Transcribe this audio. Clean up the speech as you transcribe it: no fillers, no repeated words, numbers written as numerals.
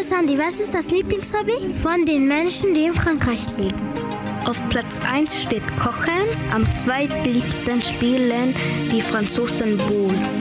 Hallo Sandy, was ist das Lieblingshobby von den Menschen, die in Frankreich leben? Auf Platz 1 steht Kochen, am zweitliebsten spielen die Franzosen Ball.